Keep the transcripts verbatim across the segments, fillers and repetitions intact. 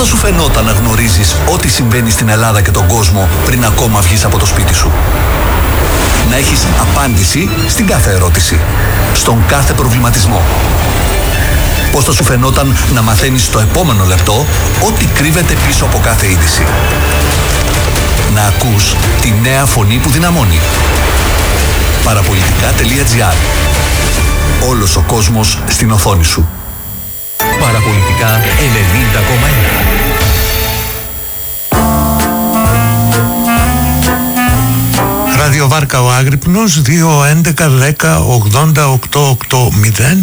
θα σου φαινόταν να γνωρίζεις ό,τι συμβαίνει στην Ελλάδα και τον κόσμο πριν ακόμα βγεις από το σπίτι σου? Να έχεις απάντηση στην κάθε ερώτηση, στον κάθε προβληματισμό. Πώς θα σου φαινόταν να μαθαίνεις το επόμενο λεπτό ό,τι κρύβεται πίσω από κάθε είδηση? Να ακούς τη νέα φωνή που δυναμώνει. Παραπολιτικά τελεία τζι άρ. Όλος ο κόσμος στην οθόνη σου. Παραπολιτικά ενενήντα κόμμα ένα. Ράδιο Βάρκα ο Άγρυπνος, δύο έντεκα δέκα ογδόντα οκτώ ογδόντα.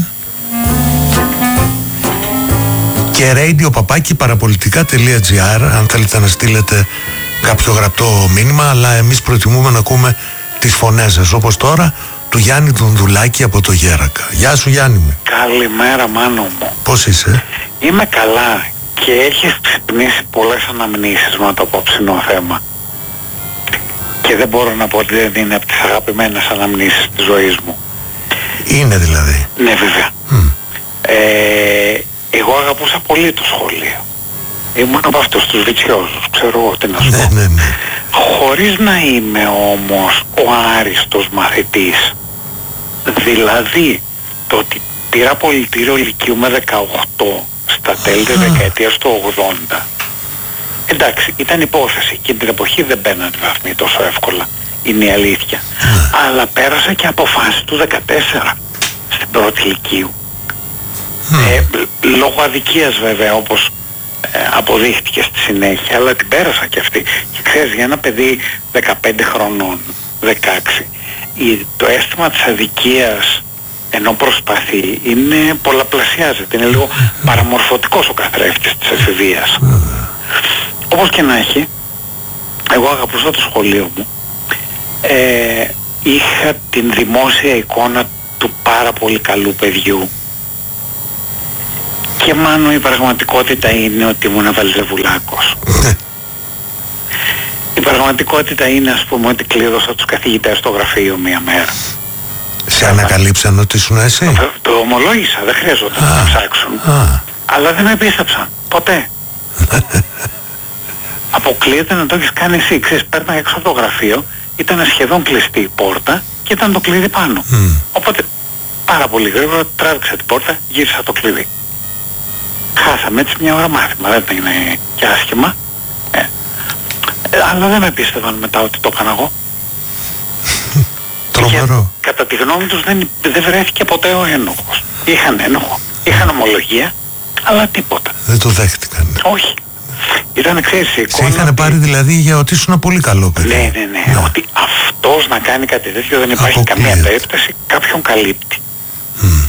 Και radio παπάκι παραπολιτικά τελεία τζι άρ αν θέλετε να στείλετε κάποιο γραπτό μήνυμα, αλλά εμείς προτιμούμε να ακούμε τις φωνές σας, όπως τώρα του Γιάννη Δουνδουλάκη από το Γέρακα. Γεια σου Γιάννη μου. Καλημέρα Μάνο μου. Πώς είσαι? Είμαι καλά και έχεις ξυπνήσει πολλές αναμνήσεις με το απόψινό θέμα. Και δεν μπορώ να πω ότι δεν είναι από τις αγαπημένες αναμνήσεις της ζωής μου. Είναι δηλαδή? Ναι βέβαια. Mm. Ε, εγώ αγαπούσα πολύ το σχολείο. Ήμουν από αυτούς τους βιτσιόζους, ξέρω εγώ τι να σου πω. Ναι, ναι, ναι. Χωρίς να είμαι όμως ο άριστος μαθητής. Δηλαδή, το ότι πήρα πολιτήριο λυκείου με δεκαοκτώ στα τέλη της δεκαετίας του ογδόντα. Εντάξει, ήταν υπόθεση και την εποχή δεν μπαίνανε βαθμοί τόσο εύκολα, είναι η αλήθεια. Αλλά πέρασα και αποφάσεις του δεκατέσσερα στην πρώτη λυκείου. Ε, λόγω αδικίας βέβαια, όπως ε, αποδείχτηκε στη συνέχεια, αλλά την πέρασα και αυτή. Και ξέρεις, για ένα παιδί δεκαπέντε χρονών, δεκαέξι, η, το αίσθημα της αδικίας ενώ προσπαθεί είναι πολλαπλασιάζεται, είναι λίγο παραμορφωτικός ο καθρέφτης της εφηβείας. Όπως και να έχει, εγώ αγαπούσα το σχολείο μου. Ε, είχα την δημόσια εικόνα του πάρα πολύ καλού παιδιού. Και μάλλον η πραγματικότητα είναι ότι ήμουν Βελζεβουλάκος. Η πραγματικότητα είναι, ας πούμε, ότι κλείδωσα τους καθηγητές στο γραφείο μία μέρα. Σε ανακαλύψαν ότι ήσουν εσύ? Το, το ομολόγησα, δεν χρειαζόταν να ψάξουν. Α. Αλλά δεν με πίστεψαν, ποτέ. Αποκλείεται να το έχεις κάνει εσύ. Ξέρεις, πέρνα έξω από το γραφείο, ήταν σχεδόν κλειστή η πόρτα και ήταν το κλειδί πάνω. Mm. Οπότε πάρα πολύ γρήγορα τράβηξα την πόρτα, γύρισα το κλειδί. Χάσαμε έτσι μια ώρα μάθημα, δεν είναι και άσχημα. Ε, ε, αλλά δεν με πίστευαν μετά ότι το έκανα εγώ. Τρομερό. Κατά τη γνώμη τους δεν, δεν βρέθηκε ποτέ ο ένοχος. Είχαν ένοχο, είχαν ομολογία, αλλά τίποτα. Δεν το δέχτηκαν. Όχι. Ήταν, ξέρεις, η εικόνα... Σε είχαν πάρει δηλαδή για ότι ήσουν πολύ καλό παιδί. Ναι, ναι, ναι, ναι. Ότι αυτός να κάνει κάτι τέτοιο δεν υπάρχει αποκλείεται. Καμία περίπτωση, κάποιον καλύπτει. Mm.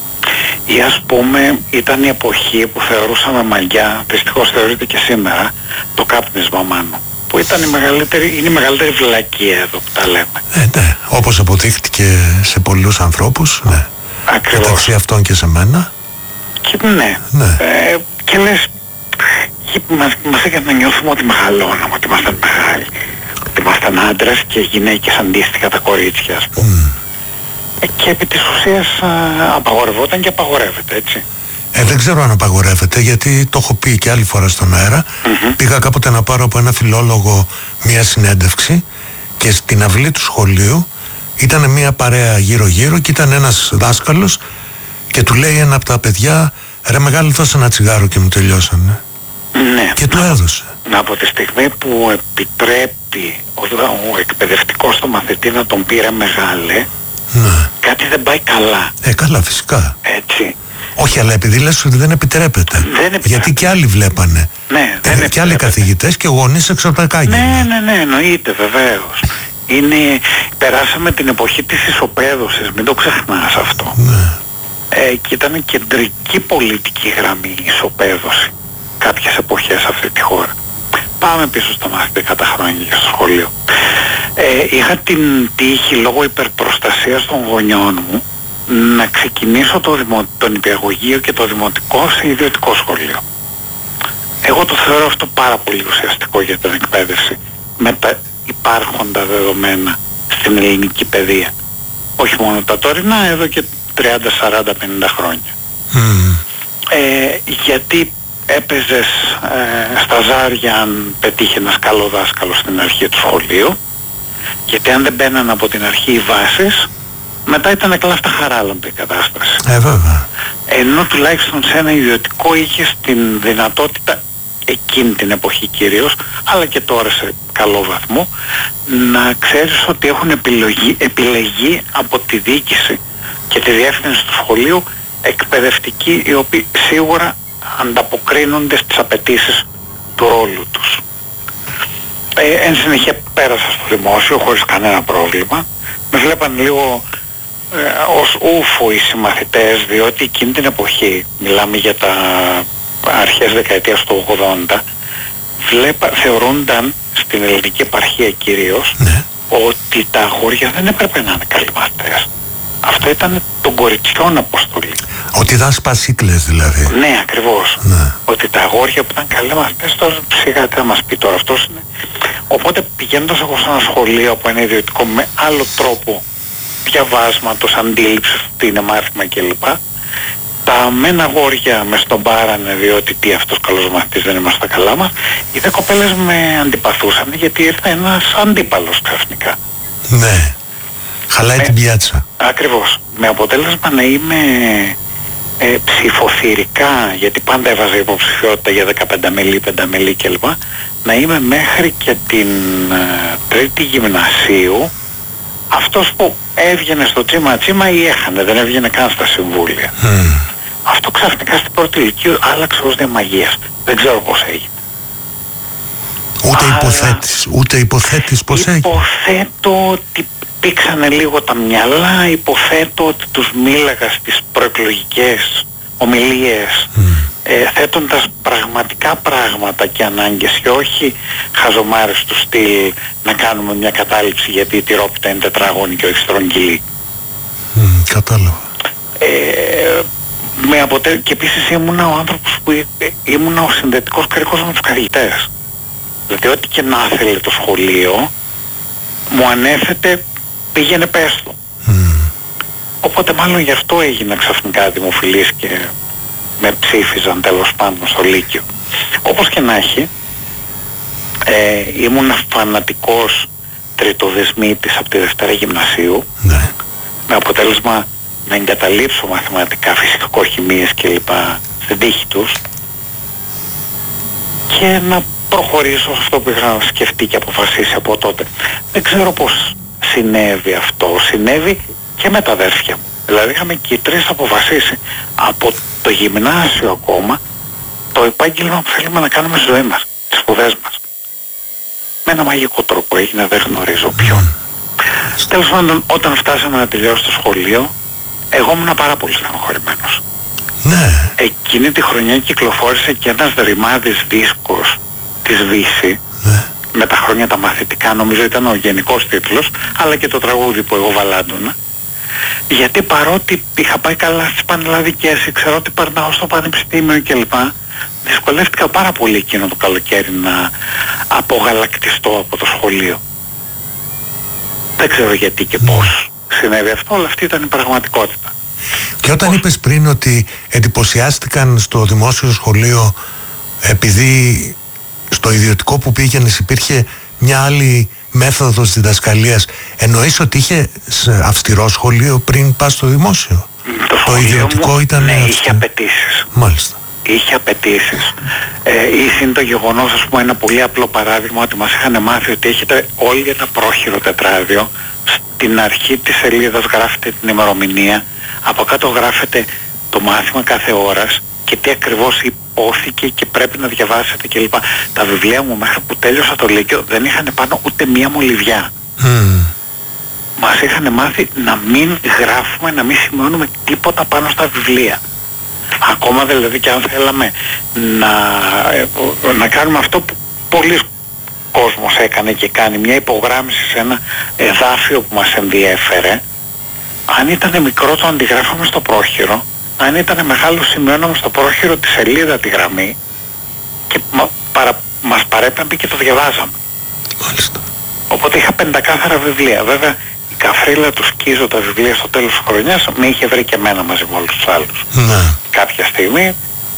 Ή ας πούμε ήταν η εποχή που θεωρούσαμε μαλλιά, δυστυχώς θεωρείται και σήμερα, το κάπνισμα Μάνο. Που ήταν η μεγαλύτερη, είναι η μεγαλύτερη βλακεία εδώ που τα λέμε. Ε, ναι, όπως αποδείχτηκε σε πολλούς ανθρώπους, ναι. Ακριβώς. Μεταξύ αυτών και σε μένα. Και ναι. ναι. Ε, και λες, και μας, μας έκανε να νιώθουμε ότι μεγαλώναμε, ότι ήμασταν μεγάλοι. Ότι ήμασταν άντρες και γυναίκες αντίστοιχα τα κορίτσια, ας πούμε. Mm. Ε, και επί της ουσίας α, απαγορευόταν και απαγορεύεται, έτσι. Ε, δεν ξέρω αν απαγορεύεται, γιατί το έχω πει και άλλη φορά στον αέρα. Mm-hmm. Πήγα κάποτε να πάρω από ένα φιλόλογο μια συνέντευξη και στην αυλή του σχολείου ήταν μια παρέα γύρω-γύρω και ήταν ένας δάσκαλος και του λέει ένα από τα παιδιά, ρε μεγάλη, δώσε ένα τσιγάρο, και μου τελειώσανε. Ναι. Και του έδωσε. Από τη στιγμή που επιτρέπει ο, ο εκπαιδευτικός στο μαθητή να τον πήρε μεγάλε, ναι. Κάτι δεν πάει καλά. Ε, καλά, φυσικά. Έτσι. Όχι, αλλά επειδή λες ότι δεν επιτρέπεται. Δεν επιτρέπεται. Γιατί και άλλοι βλέπανε. Ναι, δεν ε, και άλλοι καθηγητές και γονείς έξω από τα κάγγελα. Ναι, ναι, ναι, εννοείται βεβαίως. Είναι, περάσαμε την εποχή της ισοπαίδωσης, μην το ξεχνάς αυτό. Ναι. Ε, και ήταν κεντρική πολιτική γραμμή η ισοπαίδωση κάποιες εποχές σε αυτή τη χώρα. Πάμε πίσω στα μαθητικά τα χρόνια και στο σχολείο. Ε, είχα την τύχη λόγω υπερπροστασίας των γονιών μου να ξεκινήσω το δημο, τον υπηαγωγείο και το δημοτικό σε ιδιωτικό σχολείο. Εγώ το θεωρώ αυτό πάρα πολύ ουσιαστικό για την εκπαίδευση με τα υπάρχοντα δεδομένα στην ελληνική παιδεία. Όχι μόνο τα τωρινά, εδώ και τριάντα, σαράντα, πενήντα χρόνια. Mm. Ε, γιατί έπαιζες ε, στα ζάρια αν πετύχε ένας καλό δάσκαλο στην αρχή του σχολείου, γιατί αν δεν μπαίναν από την αρχή οι βάσεις, μετά ήταν κλάστα χαράλαμπη η κατάσταση. Ε, βέβαια. Ενώ τουλάχιστον σε ένα ιδιωτικό είχες την δυνατότητα, εκείνη την εποχή κυρίως, αλλά και τώρα σε καλό βαθμό, να ξέρεις ότι έχουν επιλογή, επιλεγεί από τη διοίκηση και τη διεύθυνση του σχολείου εκπαιδευτικοί, οι οποίοι σίγουρα ανταποκρίνονται στις απαιτήσεις του ρόλου τους. Ε, εν συνεχεία πέρασα στο δημόσιο χωρίς κανένα πρόβλημα. Με βλέπαν λίγο ε, ως ούφο οι συμμαθητές, διότι εκείνη την εποχή, μιλάμε για τα αρχές δεκαετίας του ογδόντα, βλέπα, θεωρούνταν στην ελληνική επαρχία κυρίως, ναι, ότι τα αγόρια δεν έπρεπε να είναι καλοί μαθητές. Αυτό ήταν των κοριτσιών αποστολή. Ότι ήταν σπασίκλες δηλαδή. Ναι, ακριβώς. Ναι. Ότι τα αγόρια που ήταν καλοί μαθητές, τώρα σιγά τι θα μας πει τώρα αυτός είναι. Οπότε πηγαίνοντας εγώ σε ένα σχολείο από ένα ιδιωτικό με άλλο τρόπο διαβάσματος, αντίληψης, τι είναι μάθημα κλπ. Τα μεν αγόρια με στον πάρανε διότι τι αυτός καλός μαθητής, δεν είμαστε καλά μας. Οι δε κοπέλες με αντιπαθούσαν γιατί ήρθε ένας αντίπαλος ξαφνικά. Ναι. Χαλάει με, την πιάτσα. Ακριβώς. Με αποτέλεσμα να είμαι ε, ψηφοθυρικά, γιατί πάντα έβαζα υποψηφιότητα για δεκαπέντε μελή, πέντε μελή κλπ. Να είμαι μέχρι και την ε, τρίτη γυμνασίου αυτός που έβγαινε στο τσίμα τσίμα ή έχανε, δεν έβγαινε καν στα συμβούλια. Mm. Αυτό ξαφνικά στην πρώτη ηλικία άλλαξε ως διαμαγείας. Δεν ξέρω πώς έγινε. Ούτε Αλλά... υποθέτεις, ούτε υποθέτεις πώς έγινε. Υποθέτω ότι πήξανε λίγο τα μυαλά, υποθέτω ότι τους μίλαγα στις προεκλογικές ομιλίες, mm. ε, θέτοντας πραγματικά πράγματα και ανάγκες και όχι χαζομάρες του στυλ να κάνουμε μια κατάληψη γιατί η τυρόπιτα είναι τετράγωνη και όχι στρογγυλή. Mm, κατάλαβα. Ε, με αποτε... Και επίσης ήμουνα ο άνθρωπος που ε, ήμουνα ο συνδετικός κρίκος με τους καθηγητές. Δηλαδή ό,τι και να θέλει το σχολείο μου ανέθετε πήγαινε πες του. Mm. Οπότε μάλλον γι' αυτό έγινα ξαφνικά δημοφιλής και με ψήφιζαν τέλος πάντων στο Λύκειο. Όπως και να έχει, ε, ήμουν φανατικός τριτοδεσμίτης από τη Δευτέρα Γυμνασίου, ναι, με αποτέλεσμα να εγκαταλείψω μαθηματικά, φυσικο-χημίες κλπ. Στην τύχη τους και να προχωρήσω σε αυτό που είχα σκεφτεί και αποφασίσει από τότε. Δεν ξέρω πώς συνέβη αυτό. Συνέβη και με τα αδέρφια μου. Δηλαδή είχαμε και οι τρεις αποφασίσει από το γυμνάσιο ακόμα το επάγγελμα που θέλουμε να κάνουμε στη ζωή μας, τις σπουδές μας. Με ένα μαγικό τρόπο έγινε, δεν γνωρίζω ποιον. Mm. Τέλος πάντων, όταν φτάσαμε να τελειώσει το σχολείο, εγώ ήμουν πάρα πολύ στενοχωρημένος. Ναι. Εκείνη τη χρονιά κυκλοφόρησε και ένας ρημάδης δίσκος της Βύση, ναι, με τα χρόνια τα μαθητικά, νομίζω ήταν ο γενικός τίτλος, αλλά και το τραγούδι που εγώ βαλάντωνα. Γιατί παρότι είχα πάει καλά στις πανελλαδικές, ξέρω ότι περνάω στο πανεπιστήμιο κλπ, δυσκολεύτηκα πάρα πολύ εκείνο το καλοκαίρι να απογαλακτιστώ από το σχολείο. Δεν ξέρω γιατί και πώς συνέβη αυτό, αλλά αυτή ήταν η πραγματικότητα. Και όταν πώς... είπες πριν ότι εντυπωσιάστηκαν στο δημόσιο σχολείο επειδή στο ιδιωτικό που πήγαινες υπήρχε μια άλλη μέθοδος διδασκαλίας, εννοείς ότι είχε αυστηρό σχολείο πριν πας στο δημόσιο? Το, το ιδιωτικό μου, ήταν... Ναι, αυστηρό. είχε απαιτήσεις. Μάλιστα. Είχε απαιτήσεις. Ε, είναι το γεγονός, ας πούμε, ένα πολύ απλό παράδειγμα, ότι μας είχαν μάθει ότι έχετε όλοι ένα πρόχειρο τετράδιο. Στην αρχή της σελίδας γράφετε την ημερομηνία, από κάτω γράφετε το μάθημα κάθε ώρας και τι ακριβώς υπόθηκε και πρέπει να διαβάσετε κλπ. Τα βιβλία μου μέχρι που τέλειωσα το Λύκειο δεν είχαν πάνω ούτε μία μολυβιά. Mm. Μας είχαν μάθει να μην γράφουμε, να μην σημειώνουμε τίποτα πάνω στα βιβλία. Ακόμα δηλαδή και αν θέλαμε να, να κάνουμε αυτό που πολλοί κόσμος έκανε και κάνει, μια υπογράμμιση σε ένα εδάφιο που μας ενδιέφερε, αν ήταν μικρό το αντιγράφαμε στο πρόχειρο, αν ήταν μεγάλο σημειώναμε στο πρόχειρο τη σελίδα τη γραμμή και μα, παρα, μας παρέπεμπε και το διαβάζαμε. Μάλιστα. Οπότε είχα πεντακάθαρα βιβλία. Βέβαια η καφρίλα του σκίζω τα βιβλία στο τέλος της χρονιάς με είχε βρει και εμένα μαζί με όλους τους άλλους. Ναι. Κάποια στιγμή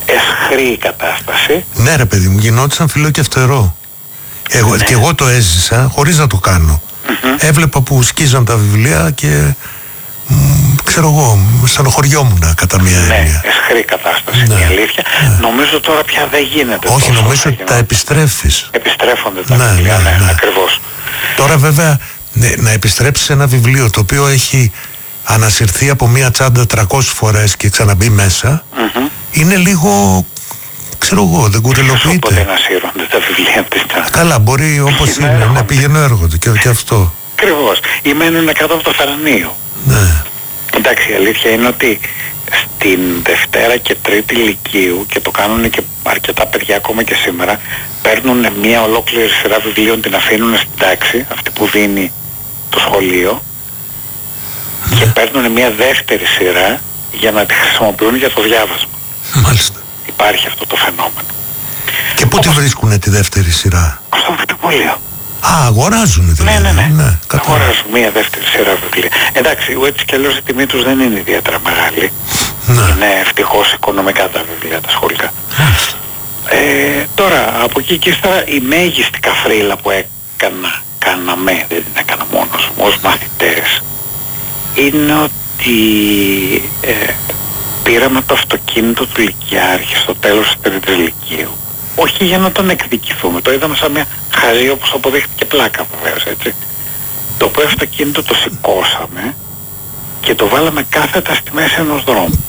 εσχρή η κατάσταση. Ναι ρε παιδί μου, γινόντουσαν φιλό και φτερό. Εγώ, Ναι. Και εγώ το έζησα χωρίς να το κάνω. Mm-hmm. Έβλεπα που σκίζαν τα βιβλία και μ, ξέρω εγώ, στενοχωριόμουν κατά μία Ναι, έννοια. εσχρή κατάσταση, Ναι. είναι η αλήθεια. Νομίζω τώρα πια δεν γίνεται. Όχι, τόσο νομίζω όσο ότι τα γινόταν. επιστρέφεις. Επιστρέφονται τα Ναι, βιβλία, ναι, ναι, ναι. ακριβώς. Τώρα βέβαια ναι, να επιστρέψεις ένα βιβλίο το οποίο έχει ανασυρθεί από μία τσάντα τριακόσιες φορές και ξαναμπεί μέσα, Mm-hmm. είναι λίγο, ξέρω εγώ, δεν Όποτε κουρελοποιείται. να σύρονται τα βιβλία της τσάντας. Καλά, μπορεί όπως Πηγαίνω είναι, έρχονται. ναι, πηγαίνω έργο και, και αυτό. Ακριβώς. Ή μένουν κάτω από το θρανείο. Ναι. Εντάξει, η αλήθεια είναι ότι στην Δευτέρα και Τρίτη Λυκείου, και το κάνουν και αρκετά παιδιά ακόμα και σήμερα, παίρνουν μια ολόκληρη σειρά βιβλίων, την αφήνουν στην τάξη, αυτή που δίνει το σχολείο, και παίρνουν μια δεύτερη σειρά για να τη χρησιμοποιούν για το διάβασμα. Μάλιστα. Υπάρχει αυτό το φαινόμενο. Και πού τη βρίσκουνε τη δεύτερη σειρά? Στο βιβλιοπωλείο. Α, αγοράζουνε δηλαδή. Ναι, ναι, ναι. κατάλαβα. Αγοράζουν μία δεύτερη σειρά βιβλία. Εντάξει, έτσι κι αλλιώς η τιμή τους δεν είναι ιδιαίτερα μεγάλη. Ναι. Είναι ευτυχώς οικονομικά τα βιβλία τα σχολικά. Μάλιστα. Ε, τώρα, από εκεί και ύστερα, η μέγιστη καφρίλα που έκανα, κάναμε, δεν την έκανα μόνος μου, ως μαθητές, είναι ότι ε, πήραμε το αυτοκίνητο του Λυκειάρχη στο τέλος της τρίτης Λυκείου. Όχι για να τον εκδικηθούμε, το είδαμε σαν μια χαζή, όπως αποδείχτηκε, πλάκα βεβαίως, έτσι. Το οποίο αυτοκίνητο το σηκώσαμε και το βάλαμε κάθετα στη μέση ενός δρόμου.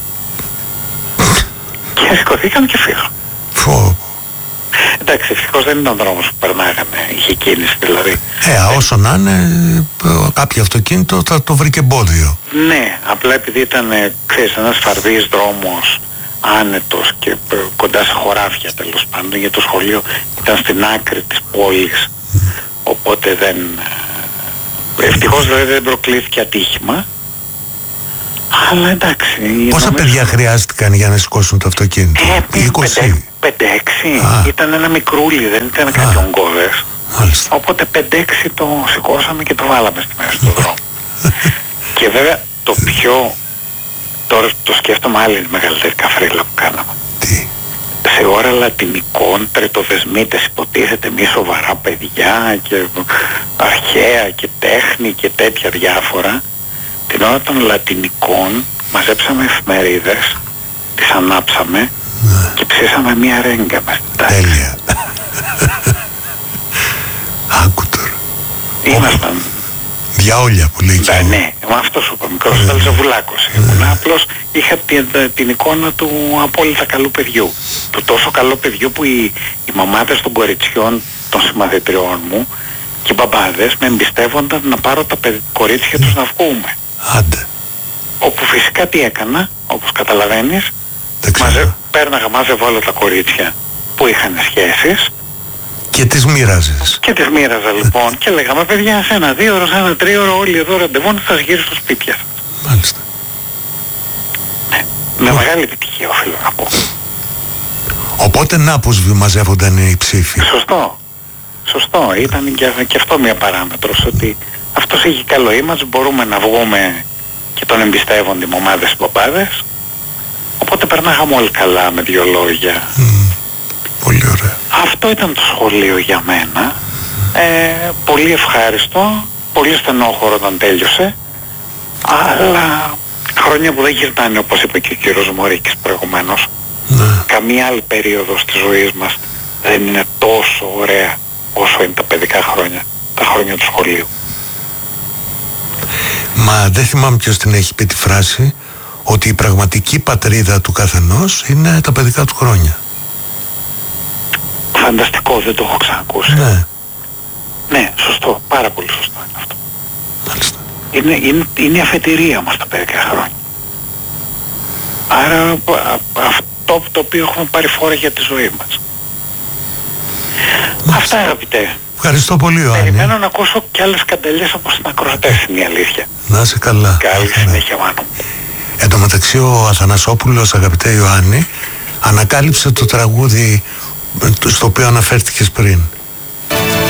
Και σηκωθήκαμε και φύγαμε. Φω. Εντάξει, ευτυχώς δεν ήταν δρόμος που περνάγανε, είχε κίνηση δηλαδή. Ε, όσο να είναι, ε, κάποιο αυτοκίνητο θα το βρει και εμπόδιο. Ναι, απλά επειδή ήταν, ε, ξέρεις, ένας φαρδής δρόμος, άνετος και ε, κοντά σε χωράφια τέλος πάντων, γιατί το σχολείο ήταν στην άκρη της πόλης, οπότε δεν... ε, ευτυχώς δηλαδή δεν προκλήθηκε ατύχημα, αλλά εντάξει... Πόσα νομίζω- παιδιά χρειάστηκαν για να σηκώσουν το αυτοκίνητο? Ε, είκοσι. πέντε έξι, Α. ήταν ένα μικρούλι, δεν ήταν κάτι Α. ογκώδες. Μάλιστα. Οπότε πέντε έξι το σηκώσαμε και το βάλαμε στη μέση του δρόμου. Και βέβαια το πιο, τώρα το σκέφτομαι, άλλη μεγαλύτερη καφρίλα που κάναμε. Τι? Σε ώρα λατινικών, τριτοδεσμίτες υποτίθεται, μη σοβαρά παιδιά και αρχαία και τέχνη και τέτοια διάφορα, την ώρα των λατινικών μαζέψαμε εφημερίδες, τις ανάψαμε και ψήσαμε μία ρέγγα μες στην τάξη. Τέλεια. Άκου τώρα. Ήμασταν... Διαόλια που λέει και Ναι, εγώ. ναι, μα αυτό σου είπα, μικρός Βελζεβουλάκος ήμουν. Απλώς είχα την, την εικόνα του απόλυτα καλού παιδιού. Του τόσο καλού παιδιού που οι, οι μαμάδες των κοριτσιών των συμμαθητριών μου και οι μπαμπάδες με εμπιστεύονταν να πάρω τα παιδι- κορίτσια τους να βγούμε. Άντε. Όπου φυσικά τι έκανα, όπως καταλαβαίνεις, Δεν ξέρω. μαζε, πέρναγα, μάζευα όλα τα κορίτσια που είχαν σχέσεις Και τις μοίραζες. και τις μοίραζα λοιπόν και λέγαμε, παιδιά, σε ένα δύο ώρο, σε ένα τρία ώρο, όλοι εδώ ραντεβού, θα σας γύρω στο σπίτι σας. Μάλιστα. Με μεγάλη επιτυχία οφείλω να πω. Οπότε να πως μαζεύονταν οι ψήφοι. Σωστό. Σωστό. Ήταν και, και αυτό μια παράμετρος, ότι αυτός έχει καλό image, μπορούμε να βγούμε και τον εμπιστεύονται οι μαμάδες οι παπάδες. Οπότε περνάγαμε όλοι καλά με δύο λόγια. Μμ, πολύ ωραία. Αυτό ήταν το σχολείο για μένα. Ε, πολύ ευχάριστο, πολύ στενόχωρο όταν τέλειωσε, αλλά χρόνια που δεν γυρνάνε, όπως είπε και ο κύριος Μωρίκης προηγουμένως. Ναι. Καμία άλλη περίοδος της ζωής μας δεν είναι τόσο ωραία όσο είναι τα παιδικά χρόνια, τα χρόνια του σχολείου. Μα δεν θυμάμαι ποιος την έχει πει τη φράση, ότι η πραγματική πατρίδα του καθενός είναι τα παιδικά του χρόνια. Φανταστικό, δεν το έχω ξανακούσει. Ναι, Ναι, σωστό, πάρα πολύ σωστό είναι αυτό. μάλιστα. Είναι, είναι, είναι η αφετηρία μας τα παιδικά χρόνια. Άρα α- αυτό το οποίο έχουμε πάρει φόρα για τη ζωή μας. Αυτά, αγαπητέ. Ευχαριστώ πολύ, Ιωάννη. Περιμένω να ακούσω και άλλες καντελιές από συνακροατές, είναι η αλήθεια. Να είσαι καλά. Καλή Καλά. συνέχεια, Μάνο. Εν τω μεταξύ ο Αθανασόπουλος, αγαπητέ Ιωάννη, ανακάλυψε το τραγούδι στο οποίο αναφέρθηκες πριν.